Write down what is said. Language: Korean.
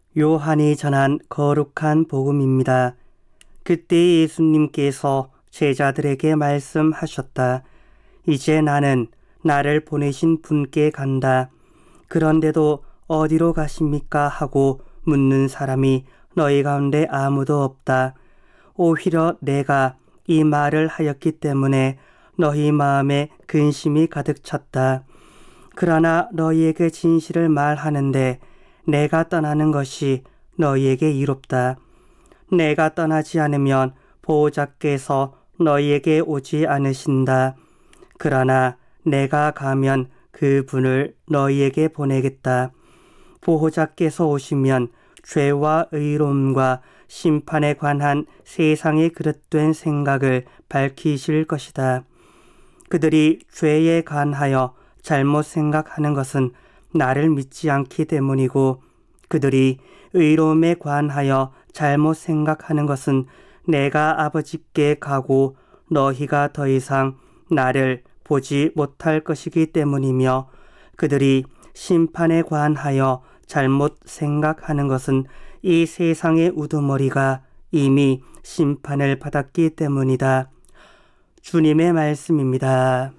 요한이 전한 거룩한 복음입니다. 그때 예수님께서 제자들에게 말씀하셨다. 이제 나는 나를 보내신 분께 간다. 그런데도 어디로 가십니까? 하고 묻는 사람이 너희 가운데 아무도 없다. 오히려 내가 이 말을 하였기 때문에 너희 마음에 근심이 가득 찼다. 그러나 너희에게 진실을 말하는데 내가 떠나는 것이 너희에게 이롭다. 내가 떠나지 않으면 보호자께서 너희에게 오지 않으신다. 그러나 내가 가면 그분을 너희에게 보내겠다. 보호자께서 오시면 죄와 의로움과 심판에 관한 세상의 그릇된 생각을 밝히실 것이다. 그들이 죄에 관하여 잘못 생각하는 것은 나를 믿지 않기 때문이고 그들이 의로움에 관하여 잘못 생각하는 것은 내가 아버지께 가고 너희가 더 이상 나를 보지 못할 것이기 때문이며 그들이 심판에 관하여 잘못 생각하는 것은 이 세상의 우두머리가 이미 심판을 받았기 때문이다. 주님의 말씀입니다.